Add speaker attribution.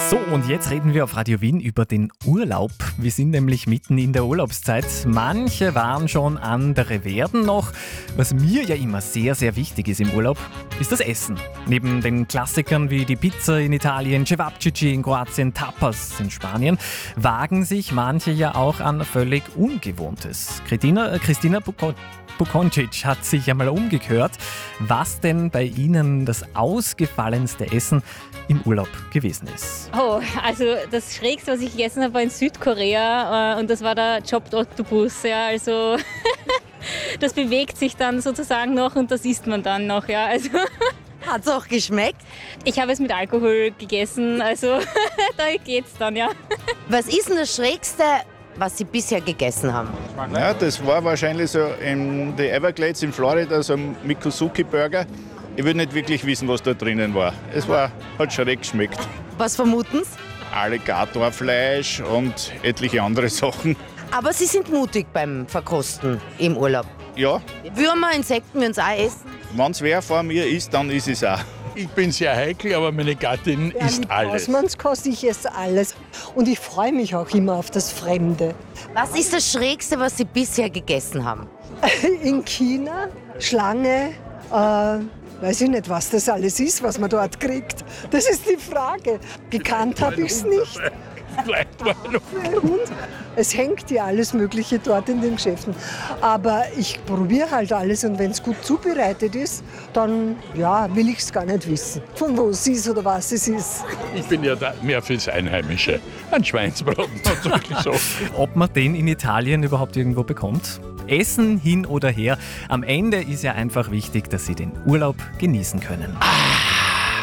Speaker 1: So, und jetzt reden wir auf Radio Wien über den Urlaub. Wir sind nämlich mitten in der Urlaubszeit. Manche waren schon, andere werden noch. Was mir ja immer sehr, sehr wichtig ist im Urlaub, ist das Essen. Neben den Klassikern wie die Pizza in Italien, Cevapcici in Kroatien, Tapas in Spanien, wagen sich manche ja auch an völlig Ungewohntes. Christina Bukoncic hat sich einmal umgehört, was denn bei Ihnen das ausgefallenste Essen im Urlaub gewesen ist.
Speaker 2: Oh, also das Schrägste, was ich gegessen habe, war in Südkorea und das war der Chopped Octopus. Ja, also das bewegt sich dann sozusagen noch und das isst man dann noch. Ja, also.
Speaker 3: Hat es auch geschmeckt?
Speaker 2: Ich habe es mit Alkohol gegessen, also da geht's dann, ja.
Speaker 3: Was ist denn das Schrägste, was Sie bisher gegessen haben?
Speaker 4: Ja, das war wahrscheinlich so in den Everglades in Florida, so ein Mikosuki-Burger. Ich will nicht wirklich wissen, was da drinnen war. Hat schräg geschmeckt.
Speaker 3: Was vermuten Sie?
Speaker 4: Alligatorfleisch und etliche andere Sachen.
Speaker 3: Aber Sie sind mutig beim Verkosten im Urlaub.
Speaker 4: Ja,
Speaker 3: Würmer, Insekten würden Sie auch essen?
Speaker 4: wenn es wer vor mir isst, dann ist es auch.
Speaker 5: Ich bin sehr heikel, aber meine Gattin isst alles.
Speaker 6: Hausmannskost, ich esse alles. Und ich freue mich auch immer auf das Fremde.
Speaker 3: Was ist das Schrägste, was Sie bisher gegessen haben?
Speaker 6: In China, Schlange, weiß ich nicht, was das alles ist, was man dort kriegt. Das ist die Frage. Gekannt habe ich es nicht.
Speaker 5: Vielleicht war noch.
Speaker 6: Und es hängt ja alles Mögliche dort in den Geschäften. Aber ich probiere halt alles und wenn es gut zubereitet ist, dann will ich es gar nicht wissen, von wo es ist oder was es ist.
Speaker 5: Ich bin ja da mehr fürs Einheimische. Ein Schweinsbraten, wirklich so.
Speaker 1: Ob man den in Italien überhaupt irgendwo bekommt? Essen hin oder her. Am Ende ist ja einfach wichtig, dass Sie den Urlaub genießen können.